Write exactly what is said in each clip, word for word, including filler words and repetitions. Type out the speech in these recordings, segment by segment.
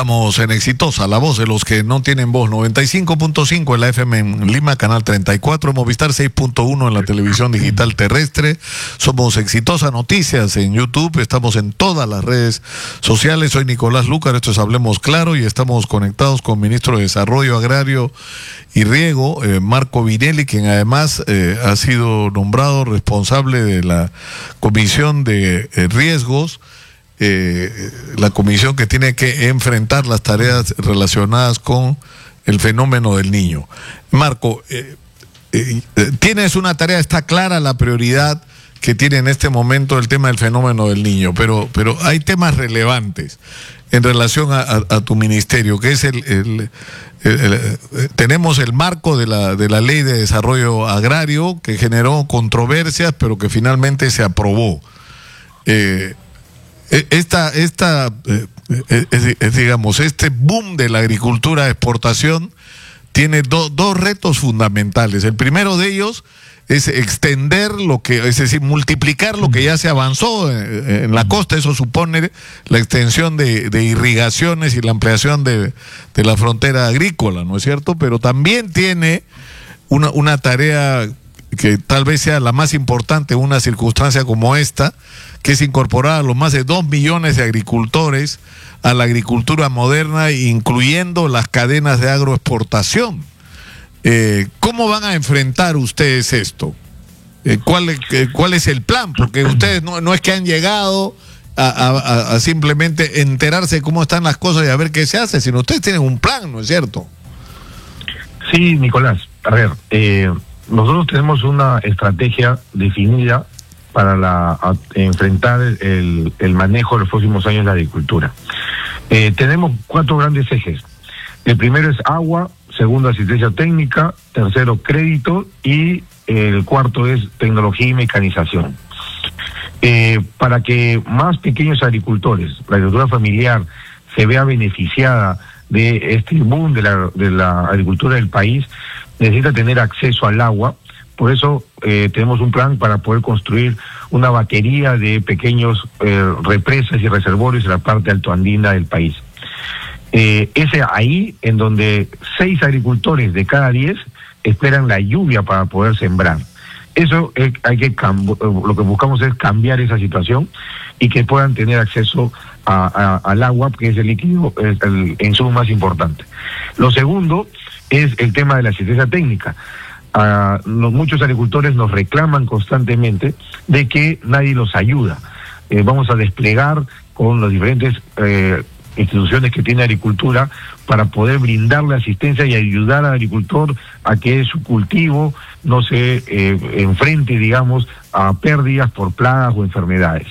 Estamos en Exitosa, la voz de los que no tienen voz. noventa y cinco punto cinco en la F M en Lima, canal treinta y cuatro, Movistar seis punto uno en la televisión digital terrestre. Somos Exitosa Noticias en YouTube, estamos en todas las redes sociales. Soy Nicolás Lucar, esto es Hablemos Claro, y estamos conectados con el ministro de Desarrollo Agrario y Riego, eh, Marco Vinelli, quien además eh, ha sido nombrado responsable de la Comisión de eh, Riesgos, Eh, la comisión que tiene que enfrentar las tareas relacionadas con el fenómeno del niño. Marco, eh, eh, tienes una tarea, está clara la prioridad que tiene en este momento el tema del fenómeno del niño, pero, pero hay temas relevantes en relación a, a, a tu ministerio, que es el, el, el, el, el tenemos el marco de la, de la Ley de Desarrollo Agrario, que generó controversias, pero que finalmente se aprobó. Eh, Esta, esta eh, es, es, digamos, este boom de la agricultura de exportación tiene do, dos retos fundamentales. El primero de ellos es extender lo que, es decir, multiplicar lo que ya se avanzó en, en la costa. Eso supone la extensión de, de irrigaciones y la ampliación de, de la frontera agrícola, ¿no es cierto? Pero también tiene una, una tarea que tal vez sea la más importante en una circunstancia como esta, que es incorporar a los más de dos millones de agricultores a la agricultura moderna, incluyendo las cadenas de agroexportación. Eh, ¿Cómo van a enfrentar ustedes esto? Eh, ¿cuál, eh, ¿Cuál es el plan? Porque ustedes no, no es que han llegado a, a, a simplemente enterarse de cómo están las cosas y a ver qué se hace, sino ustedes tienen un plan, ¿no es cierto? Sí, Nicolás. A ver, eh, nosotros tenemos una estrategia definida para la, a, enfrentar el, el manejo de los próximos años de la agricultura. Eh, tenemos cuatro grandes ejes. El primero es agua, segundo asistencia técnica, tercero crédito y el cuarto es tecnología y mecanización. Eh, para que más pequeños agricultores, la agricultura familiar, se vea beneficiada de este boom de la, de la agricultura del país, necesita tener acceso al agua. Por eso eh, tenemos un plan para poder construir una batería de pequeños eh, represas y reservorios en la parte altoandina del país. Eh, es ahí en donde seis agricultores de cada diez esperan la lluvia para poder sembrar. Eso es, hay que lo que buscamos es cambiar esa situación y que puedan tener acceso a, a, al agua, que es el líquido, es el insumo más importante. Lo segundo es el tema de la asistencia técnica. Uh, los, muchos agricultores nos reclaman constantemente de que nadie los ayuda. Eh, vamos a desplegar con las diferentes eh, instituciones que tiene agricultura para poder brindarle asistencia y ayudar al agricultor a que su cultivo no se eh, enfrente, digamos, a pérdidas por plagas o enfermedades.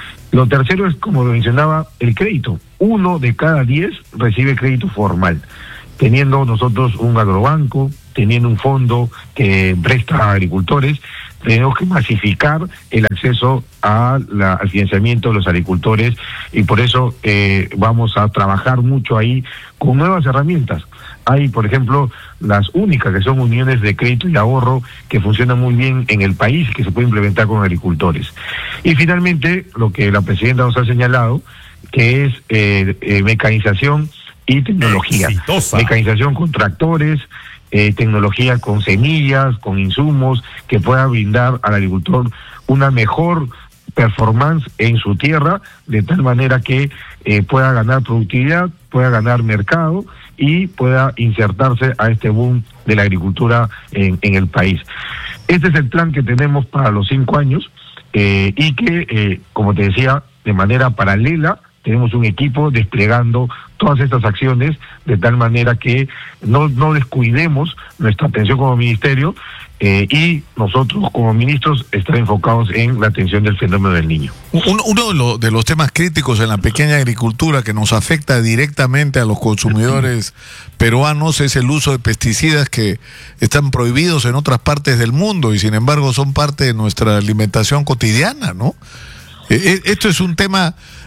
Lo tercero es, como lo mencionaba, el crédito. Uno de cada diez recibe crédito formal. Teniendo nosotros un agrobanco, teniendo un fondo que presta a agricultores, tenemos que masificar el acceso a la, al financiamiento de los agricultores y por eso eh, vamos a trabajar mucho ahí con nuevas herramientas. Hay, por ejemplo, las únicas que son uniones de crédito y ahorro que funcionan muy bien en el país y que se puede implementar con agricultores. Y finalmente, lo que la presidenta nos ha señalado, que es eh, eh, mecanización y tecnología. Exitosa. Mecanización con tractores, eh, tecnología con semillas, con insumos, que pueda brindar al agricultor una mejor performance en su tierra, de tal manera que eh, pueda ganar productividad, pueda ganar mercado y pueda insertarse a este boom de la agricultura en, en el país. Este es el plan que tenemos para los cinco años eh, y que, eh, como te decía, de manera paralela, tenemos un equipo desplegando todas estas acciones de tal manera que no, no descuidemos nuestra atención como ministerio eh, y nosotros como ministros estar enfocados en la atención del fenómeno del niño. Uno, uno de, lo, de los temas críticos en la pequeña agricultura que nos afecta directamente a los consumidores peruanos es el uso de pesticidas que están prohibidos en otras partes del mundo y sin embargo son parte de nuestra alimentación cotidiana, ¿no? Eh, esto es un tema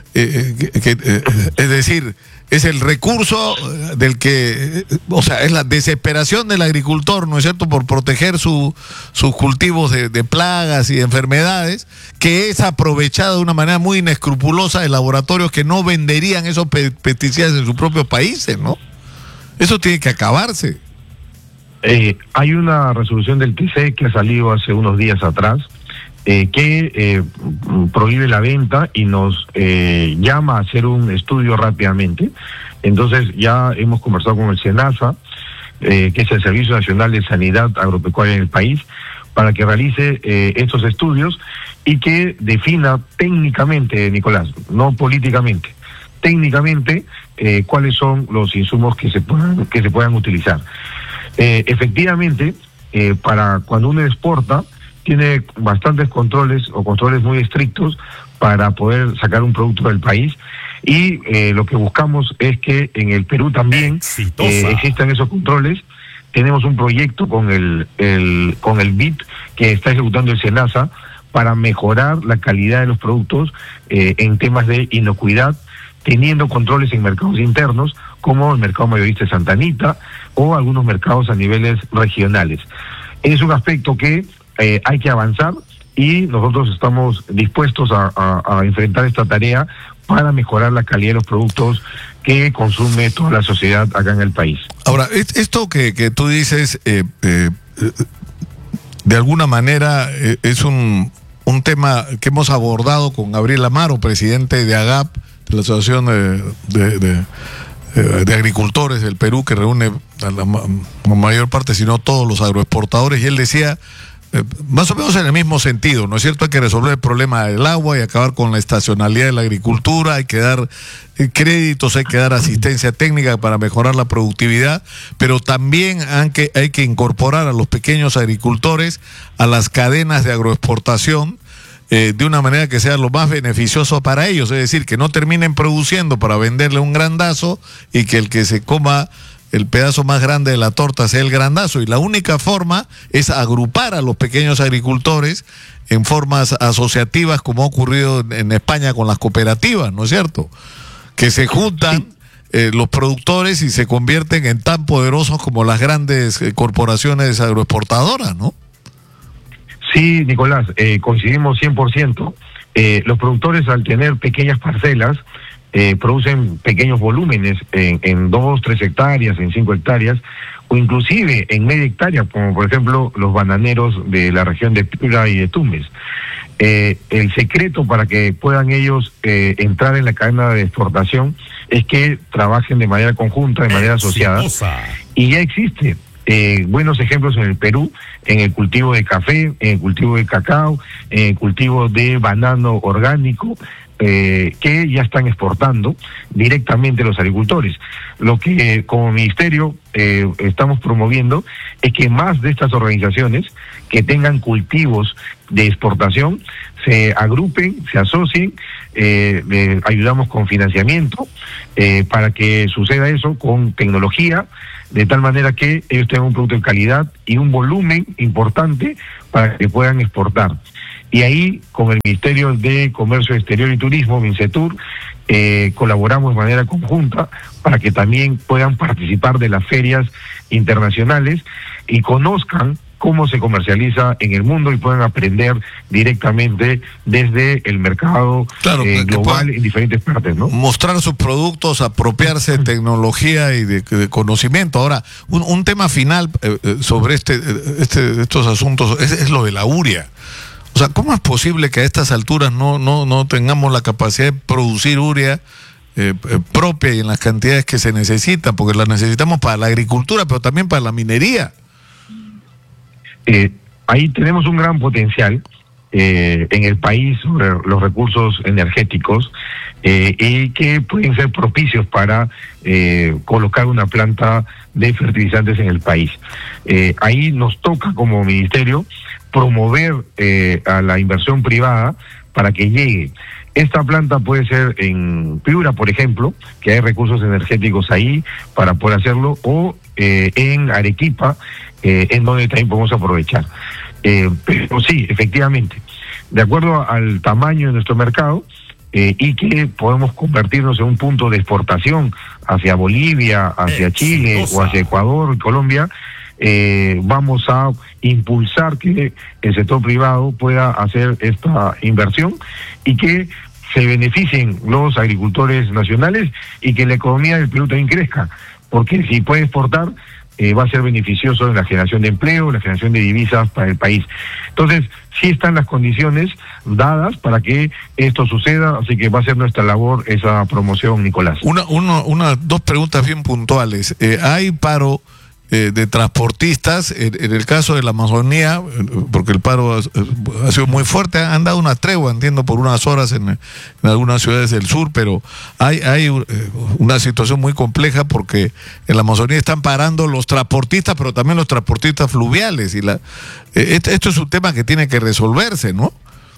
eh, que, que, eh, es decir, es el recurso del que, o sea, es la desesperación del agricultor, ¿no es cierto?, por proteger su, sus cultivos de, de plagas y de enfermedades, que es aprovechada de una manera muy inescrupulosa de laboratorios que no venderían esos pe pesticidas en sus propios países, ¿no? Eso tiene que acabarse. Eh, hay una resolución del T C que ha salido hace unos días atrás, eh, que eh, prohíbe la venta y nos eh, llama a hacer un estudio rápidamente. Entonces ya hemos conversado con el SENASA, eh, que es el Servicio Nacional de Sanidad Agropecuaria en el país, para que realice eh, estos estudios y que defina técnicamente, Nicolás, no políticamente, técnicamente eh, cuáles son los insumos que se puedan, que se puedan utilizar. Eh, efectivamente, eh, para cuando uno exporta, tiene bastantes controles o controles muy estrictos para poder sacar un producto del país, y eh, lo que buscamos es que en el Perú también eh, existan esos controles. Tenemos un proyecto con el, el con el B I T que está ejecutando el SENASA para mejorar la calidad de los productos eh, en temas de inocuidad, teniendo controles en mercados internos como el mercado mayorista de Santa Anita o algunos mercados a niveles regionales. Es un aspecto que eh, hay que avanzar, y nosotros estamos dispuestos a, a, a enfrentar esta tarea para mejorar la calidad de los productos que consume toda la sociedad acá en el país. Ahora, esto que, que tú dices, eh, eh, de alguna manera eh, es un, un tema que hemos abordado con Gabriel Amaro, presidente de AGAP, de la Asociación de, de, de, de Agricultores del Perú, que reúne a la a mayor parte, si no todos los agroexportadores, y él decía, Eh, más o menos en el mismo sentido, ¿no es cierto? Hay que resolver el problema del agua y acabar con la estacionalidad de la agricultura, hay que dar eh, créditos, hay que dar asistencia técnica para mejorar la productividad, pero también hay que, hay que incorporar a los pequeños agricultores a las cadenas de agroexportación eh, de una manera que sea lo más beneficioso para ellos, es decir, que no terminen produciendo para venderle un grandazo y que el que se coma el pedazo más grande de la torta sea el grandazo, y la única forma es agrupar a los pequeños agricultores en formas asociativas, como ha ocurrido en España con las cooperativas, ¿no es cierto? Que se juntan eh, los productores y se convierten en tan poderosos como las grandes eh, corporaciones agroexportadoras, ¿no? Sí, Nicolás, eh, coincidimos cien por ciento. Eh, los productores, al tener pequeñas parcelas, Eh, producen pequeños volúmenes en, en dos, tres hectáreas, en cinco hectáreas, o inclusive en media hectárea, como por ejemplo los bananeros de la región de Piura y de Tumbes. Eh, el secreto para que puedan ellos eh, entrar en la cadena de exportación es que trabajen de manera conjunta, de manera asociada, y ya existe eh, buenos ejemplos en el Perú, en el cultivo de café, en el cultivo de cacao, en el cultivo de banano orgánico, Eh, que ya están exportando directamente los agricultores. Lo que eh, como ministerio eh, estamos promoviendo es que más de estas organizaciones que tengan cultivos de exportación se agrupen, se asocien, eh, eh, ayudamos con financiamiento eh, para que suceda eso con tecnología, de tal manera que ellos tengan un producto de calidad y un volumen importante para que puedan exportar. Y ahí, con el Ministerio de Comercio Exterior y Turismo, MINCETUR, eh, colaboramos de manera conjunta para que también puedan participar de las ferias internacionales y conozcan cómo se comercializa en el mundo y puedan aprender directamente desde el mercado claro, eh, global en diferentes partes, ¿no? Mostrar sus productos, apropiarse de tecnología y de, de conocimiento. Ahora, un, un tema final eh, sobre este, este, estos asuntos es, es lo de la urea. O sea, ¿cómo es posible que a estas alturas no, no, no tengamos la capacidad de producir urea eh, eh, propia y en las cantidades que se necesitan? Porque la necesitamos para la agricultura, pero también para la minería. Eh, ahí tenemos un gran potencial eh, en el país sobre los recursos energéticos eh, y que pueden ser propicios para eh, colocar una planta de fertilizantes en el país. Eh, ahí nos toca como ministerio promover eh, a la inversión privada para que llegue. Esta planta puede ser en Piura, por ejemplo, que hay recursos energéticos ahí para poder hacerlo, o eh, en Arequipa, eh, en donde también podemos aprovechar. Eh, pero sí, efectivamente, de acuerdo al tamaño de nuestro mercado, eh, y que podemos convertirnos en un punto de exportación hacia Bolivia, hacia Chile o hacia Ecuador y Colombia, eh, vamos a impulsar que el sector privado pueda hacer esta inversión y que se beneficien los agricultores nacionales y que la economía del Perú también crezca, porque si puede exportar, eh, va a ser beneficioso en la generación de empleo, la generación de divisas para el país. Entonces, sí están las condiciones dadas para que esto suceda, así que va a ser nuestra labor esa promoción, Nicolás. Una, una, una dos preguntas bien puntuales. Eh, ¿Hay paro eh, de transportistas en, en el caso de la Amazonía? Porque el paro ha, ha sido muy fuerte, han dado una tregua, entiendo, por unas horas en, en algunas ciudades del sur, pero hay, hay eh, una situación muy compleja porque en la Amazonía están parando los transportistas, pero también los transportistas fluviales, y la eh, esto, esto es un tema que tiene que resolverse, ¿no?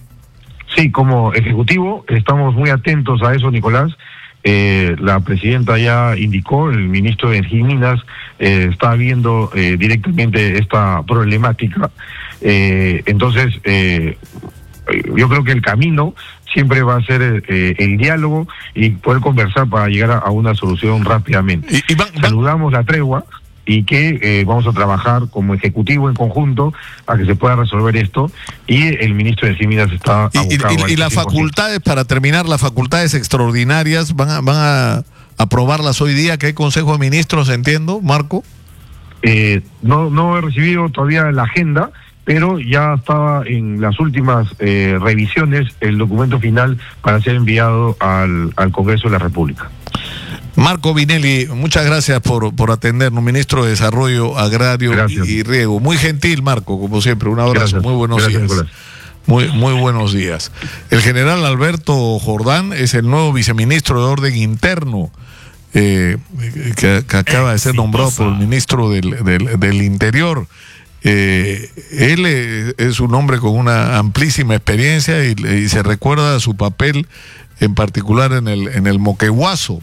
Sí, como ejecutivo estamos muy atentos a eso, Nicolás. Eh, la presidenta ya indicó, el ministro de Energía y Minas eh, está viendo eh, directamente esta problemática. Eh, entonces, eh, yo creo que el camino siempre va a ser eh, el diálogo y poder conversar para llegar a, a una solución rápidamente. Y, y van, van... Saludamos la tregua y que eh, vamos a trabajar como ejecutivo en conjunto a que se pueda resolver esto, y el ministro de Minas está abocado. Y, y, y las facultades, para terminar, las facultades extraordinarias, ¿van a, van a aprobarlas hoy día, que hay Consejo de Ministros, entiendo, Marco? Eh, no, no he recibido todavía la agenda, pero ya estaba en las últimas eh, revisiones el documento final para ser enviado al, al Congreso de la República. Marco Vinelli, muchas gracias por, por atendernos, ministro de Desarrollo Agrario y, y Riego. Muy gentil, Marco, como siempre. Un abrazo, gracias. Muy buenos gracias, días. Nicolás. Muy, muy buenos días. El general Alberto Jordán es el nuevo viceministro de Orden Interno, eh, que, que acaba de ser nombrado por el ministro del, del, del Interior. Eh, él es un hombre con una amplísima experiencia y, y se recuerda su papel en particular en el, en el Moquegüazo.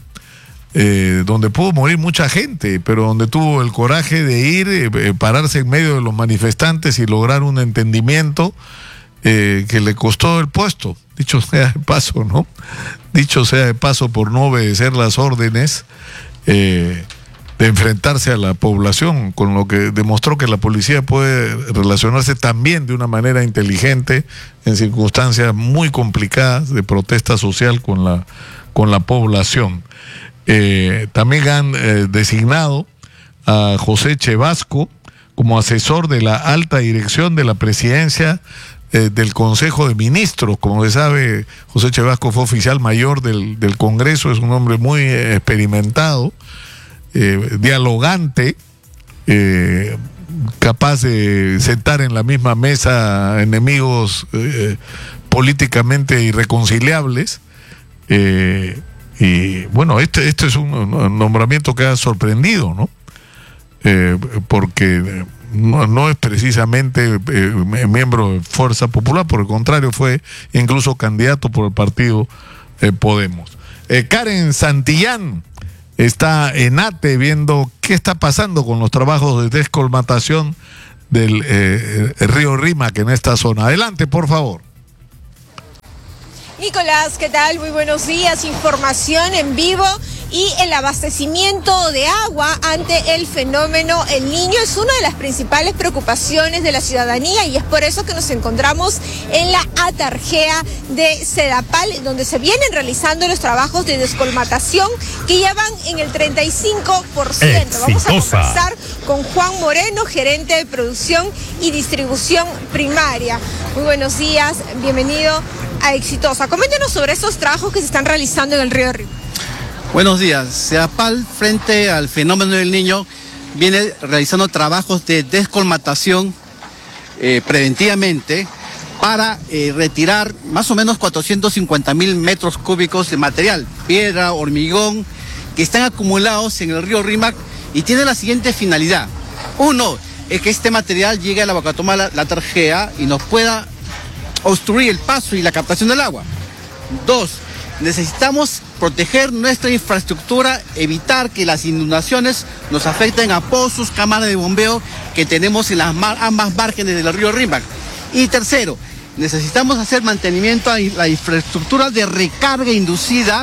Eh, donde pudo morir mucha gente, pero donde tuvo el coraje de ir, eh, pararse en medio de los manifestantes y lograr un entendimiento eh, que le costó el puesto, dicho sea de paso, ¿no? Dicho sea de paso, por no obedecer las órdenes eh, de enfrentarse a la población, con lo que demostró que la policía puede relacionarse también de una manera inteligente en circunstancias muy complicadas de protesta social con la, con la población. Eh, también han eh, designado a José Chevasco como asesor de la alta dirección de la presidencia eh, del Consejo de Ministros. Como se sabe, José Chevasco fue oficial mayor del, del Congreso, es un hombre muy eh, experimentado, eh, dialogante, eh, capaz de sentar en la misma mesa enemigos eh, políticamente irreconciliables. Eh, Y bueno, este, este es un nombramiento que ha sorprendido, ¿no? Eh, porque no, no es precisamente eh, miembro de Fuerza Popular, por el contrario, fue incluso candidato por el partido eh, Podemos. Eh, Karen Santillán está en ATE viendo qué está pasando con los trabajos de descolmatación del eh, río Rímac en esta zona. Adelante, por favor. Nicolás, ¿qué tal? Muy buenos días. Información en vivo, y el abastecimiento de agua ante el fenómeno El Niño es una de las principales preocupaciones de la ciudadanía, y es por eso que nos encontramos en la Atarjea de Sedapal, donde se vienen realizando los trabajos de descolmatación que ya van en el treinta y cinco por ciento. Vamos a conversar con Juan Moreno, gerente de producción y distribución primaria. Muy buenos días, bienvenido a Exitosa. Coméntenos sobre esos trabajos que se están realizando en el río Rímac. Buenos días. Sedapal, frente al fenómeno del Niño, viene realizando trabajos de descolmatación eh, preventivamente para eh, retirar más o menos cuatrocientos cincuenta mil metros cúbicos de material, piedra, hormigón, que están acumulados en el río Rímac, y tiene la siguiente finalidad. Uno, es que este material llegue a la Bacatoma, la, la Tarjea, y nos pueda obstruir el paso y la captación del agua. Dos, necesitamos proteger nuestra infraestructura, evitar que las inundaciones nos afecten a pozos, cámaras de bombeo que tenemos en las mar, ambas márgenes del río Rímac. Y tercero, necesitamos hacer mantenimiento a la infraestructura de recarga inducida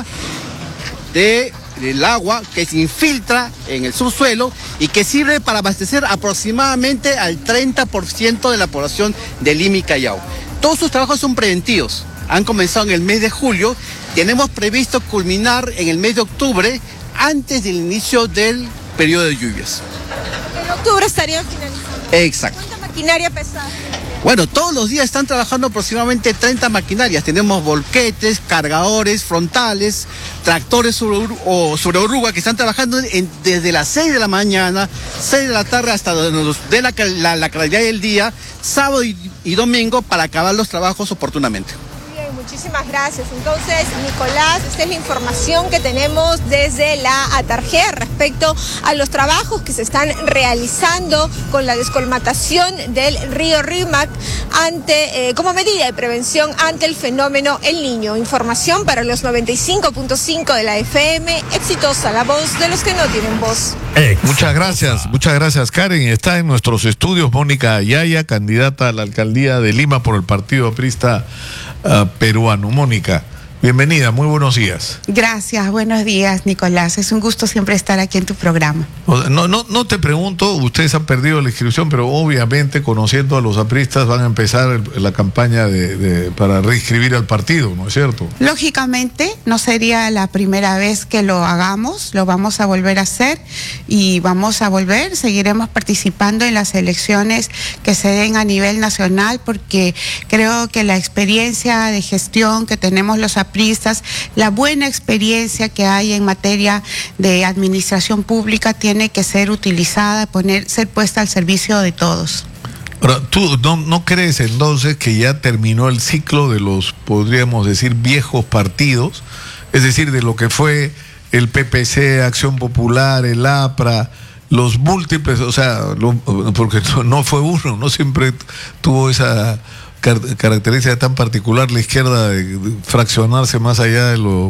de, del agua que se infiltra en el subsuelo y que sirve para abastecer aproximadamente al treinta por ciento de la población de Lima y Callao. Todos sus trabajos son preventivos. Han comenzado en el mes de julio. Tenemos previsto culminar en el mes de octubre, antes del inicio del periodo de lluvias. En octubre estarían finalizando. Exacto. ¿Cuánta maquinaria pesada? Bueno, todos los días están trabajando aproximadamente treinta maquinarias. Tenemos volquetes, cargadores frontales, tractores sobre, o sobre oruga que están trabajando en, desde las seis de la mañana, seis de la tarde hasta de la, la, la claridad del día, sábado y, y domingo para acabar los trabajos oportunamente. Muchísimas gracias. Entonces, Nicolás, esta es la información que tenemos desde la Atarjea respecto a los trabajos que se están realizando con la descolmatación del río Rímac ante, eh, como medida de prevención ante el fenómeno El Niño. Información para los noventa y cinco punto cinco de la F M, exitosa, la voz de los que no tienen voz. Muchas gracias, muchas gracias, Karen. Está en nuestros estudios Mónica Ayaya, candidata a la alcaldía de Lima por el Partido Aprista uh, peruano. Mónica, bienvenida, muy buenos días. Gracias, buenos días, Nicolás. Es un gusto siempre estar aquí en tu programa. No, no, no te pregunto, ustedes han perdido la inscripción, pero obviamente conociendo a los apristas van a empezar la campaña de, de, para reinscribir al partido, ¿no es cierto? Lógicamente, no sería la primera vez que lo hagamos, lo vamos a volver a hacer y vamos a volver, seguiremos participando en las elecciones que se den a nivel nacional porque creo que la experiencia de gestión que tenemos los apristas, la buena experiencia que hay en materia de administración pública tiene que ser utilizada, poner, ser puesta al servicio de todos. Ahora, ¿tú no, no crees entonces que ya terminó el ciclo de los, podríamos decir, viejos partidos? Es decir, de lo que fue el P P C, Acción Popular, el APRA, los múltiples, o sea, lo, porque no fue uno, no siempre tuvo esa car característica tan particular la izquierda de, de fraccionarse más allá de lo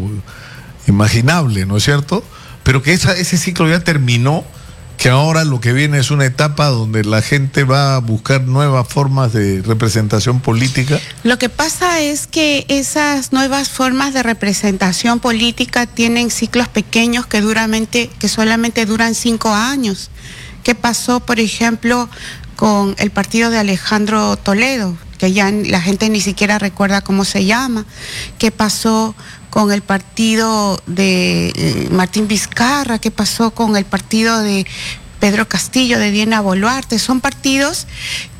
imaginable, ¿no es cierto? Pero que esa, ese ciclo ya terminó, que ahora lo que viene es una etapa donde la gente va a buscar nuevas formas de representación política. Lo que pasa es que esas nuevas formas de representación política tienen ciclos pequeños que, duramente, que solamente duran cinco años. ¿Qué pasó, por ejemplo, con el partido de Alejandro Toledo, que ya la gente ni siquiera recuerda cómo se llama? ¿Qué pasó con el partido de eh, Martín Vizcarra? ¿Qué pasó con el partido de Pedro Castillo, de Diana Boluarte? Son partidos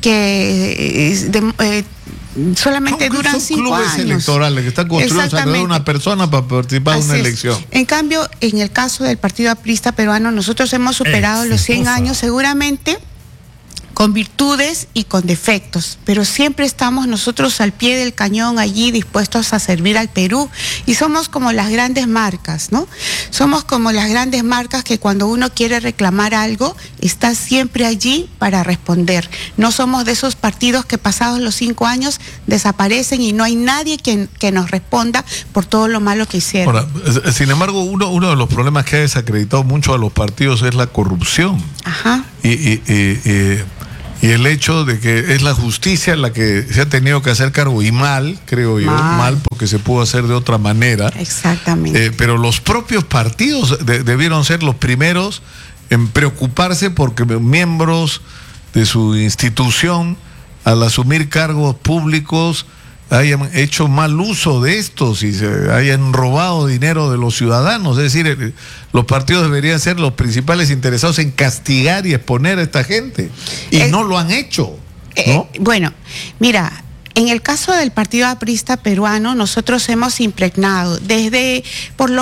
que eh, de, eh, solamente no, duran son cinco clubes años. Electorales que están construidos a crear una persona para participar Así de una es. elección. En cambio, en el caso del Partido Aprista Peruano, nosotros hemos superado Exitosa. los cien años seguramente, con virtudes y con defectos, pero siempre estamos nosotros al pie del cañón allí dispuestos a servir al Perú y somos como las grandes marcas, ¿no? Somos como las grandes marcas que cuando uno quiere reclamar algo está siempre allí para responder. No somos de esos partidos que pasados los cinco años desaparecen y no hay nadie que, que nos responda por todo lo malo que hicieron. Ahora, sin embargo, uno, uno de los problemas que ha desacreditado mucho a los partidos es la corrupción. Ajá. Y, y, y, y Y el hecho de que es la justicia la que se ha tenido que hacer cargo, y mal, creo yo, mal, mal porque se pudo hacer de otra manera. Exactamente. Eh, pero los propios partidos de, debieron ser los primeros en preocuparse porque miembros de su institución, al asumir cargos públicos, hayan hecho mal uso de estos y se hayan robado dinero de los ciudadanos. Es decir, los partidos deberían ser los principales interesados en castigar y exponer a esta gente y eh, no lo han hecho, ¿no? Eh, bueno, mira, en el caso del Partido Aprista Peruano nosotros hemos impregnado desde por lo